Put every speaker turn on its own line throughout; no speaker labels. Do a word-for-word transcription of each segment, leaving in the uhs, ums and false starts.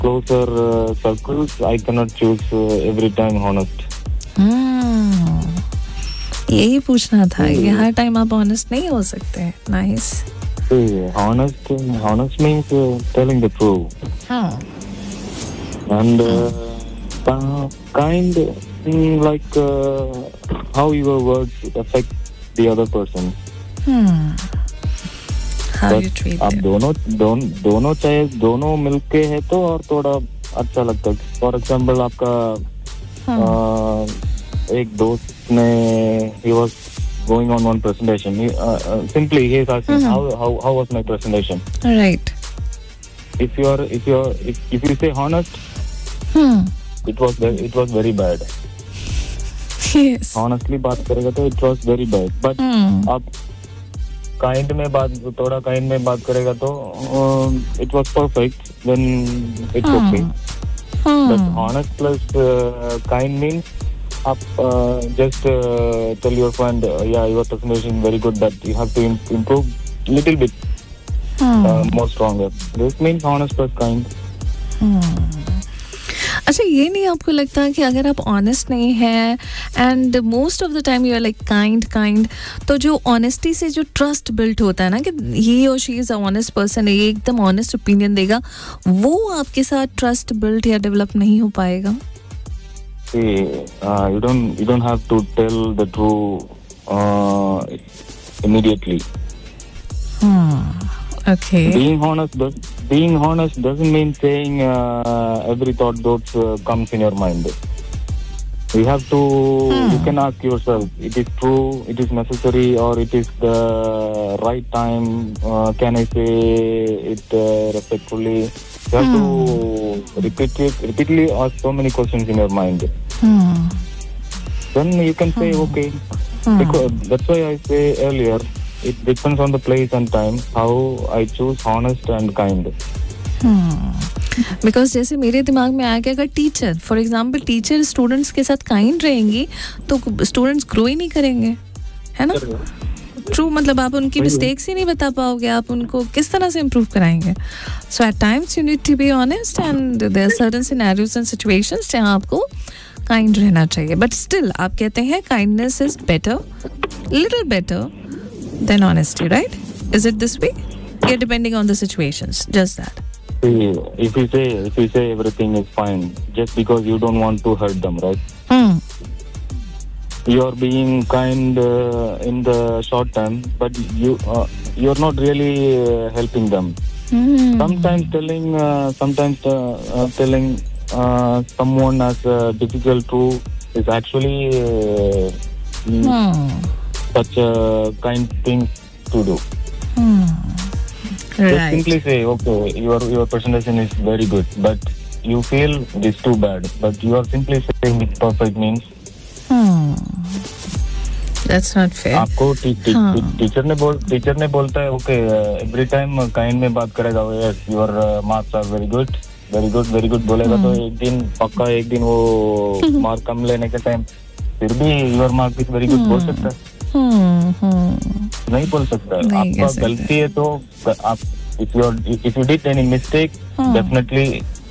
closer uh, circles, I cannot choose uh, every time honest.
Hmm. यही पूछना था कि हर टाइम आप honest नहीं हो सकते. Nice.
See, honest, honest means uh, telling the truth.
Huh.
And uh, uh, kind, mm, like uh, how your words affect the other person.
Hmm. How
But
you treat
आप
them.
दोनों दोन, दोनों चाहे दोनों मिलके है तो और थोड़ा अच्छा लगता है. फॉर एग्जाम्पल आपका
Hmm.
uh, एक दोस्त ने he was going on one presentation. He, uh, uh, simply he is asking
Mhm.
how how how was my presentation.
Right.
If you are if you are if, if you say honest,
Hmm.
it was ve- it was very bad.
Yes.
Honestly बात करेगा तो it was very bad. But
Hmm.
आप kind में बात थोड़ा kind में बात करेगा तो it was perfect then it's okay. But
Hmm.
Honest plus kind means आप जस्ट टेल योर फ्रेंड या your presentation very good but you have to improve little bit
Hmm.
More stronger. This means honest plus kind.
अच्छा, ये नहीं आपको लगता कि अगर आप ऑनेस्ट नहीं है and most of the time you are like kind kind तो जो ऑनेस्टी से जो ट्रस्ट बिल्ट होता है ना कि ही और she is a honest person है, ये एकदम ऑनेस्ट ओपिनियन देगा, वो आपके साथ ट्रस्ट बिल्ट या डेवलप नहीं हो पाएगा.
See, uh, you don't you don't have to tell the truth uh, immediately.
Hmm. Okay.
Being honest, does, being honest doesn't mean saying uh, every thought that uh, comes in your mind. You have to.
Hmm.
You can ask yourself: it is true, it is necessary, or it is the right time. Uh, can I say it uh, respectfully? You have to repeat it, repeatedly ask so many questions in your mind.
Hmm.
Then you can say, okay.
Hmm.
Because that's why I say earlier. It depends on the place and time how I choose honest and kind.
Because जैसे मेरे दिमाग में आया कि अगर teacher for example teacher students के साथ kind रहेंगी तो स्टूडेंट्स ग्रो ही नहीं करेंगे, है ना. ट्रू. मतलब आप उनकी मिस्टेक्स ही नहीं बता पाओगे, आप उनको किस तरह से इम्प्रूव कराएंगे. सो eight times you need to be honest and there are certain scenarios and situations जहां आपको काइंड रहना चाहिए. बट स्टिल आप कहते हैं kindness is better, little better than honesty, right? Is it this way? Yeah, depending on the situations, just that.
See, if you say if you say everything is fine just because you don't want to hurt them, right?
Hmm.
You are being kind uh, in the short term, but you uh, you're not really uh, helping them.
Hmm.
Sometimes telling uh, sometimes uh, uh, telling uh, someone as a difficult truth is actually uh,
Hmm.
such a kind thing to do.
Hmm.
Just
Right.
simply say, okay, your your presentation is very good, but you feel it is too bad. But you are simply saying it's perfect means.
Hmm. That's not fair.
आपको
हाँ.
Teacher ने बोल teacher ने बोलता है, okay, every time kind में बात करेगा, yes, your marks are very good very good very good बोलेगा तो एक दिन पक्का एक दिन वो मार्क कम लेने के टाइम फिर भी your mark is very good बोल सकता है.
Hmm. Hmm.
नहीं बोल सकता.
नहीं कह
आपका
सकते.
गलती है तो आप if you if you did any mistake,
Hmm.
definitely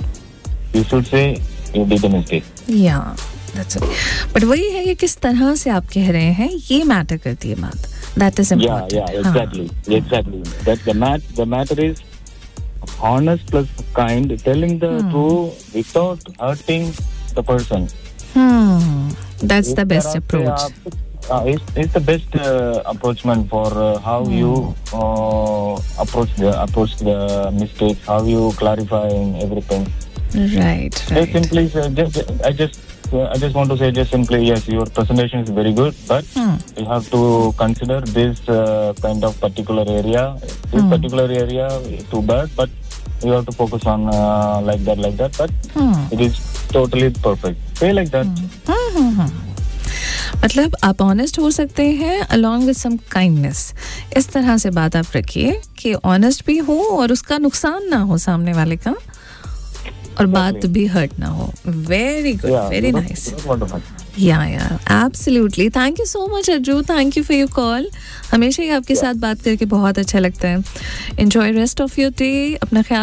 you should say you did a mistake.
Yeah, that's it. But वही है कि किस तरह से आप कह रहे हैं ये मैटर करती है बात. That is
Yeah,
important.
yeah, exactly, exactly. That the mat the matter is honest plus kind, telling the
Hmm.
truth without hurting the person.
Hmm. That's
इस
the best
तरह से
approach.
आप- uh, it's, it's the best uh, approachment for uh, how you uh, approach the approach the mistakes, how you clarify everything.
Right,
Just
right.
simply, say, just, I just, uh, I just want to say, just simply, yes, your presentation is very good, but
Hmm.
you have to consider this uh, kind of particular area. This
Hmm.
particular area is too bad, but you have to focus on uh, like that, like that. But
Hmm.
it is totally perfect. Say like that.
Hmm, hmm, hmm. मतलब आप honest हो सकते हैं along with some kindness. इस तरह से बात आप रखिए कि ऑनेस्ट भी हो और उसका नुकसान ना हो सामने वाले का और बात भी हर्ट ना हो. Very good, very nice. या या absolutely. Thank you so much Ajju, thank you for your call. हमेशा ही आपके साथ बात करके बहुत अच्छा लगता है. Enjoy rest of your day. अपना ख्याल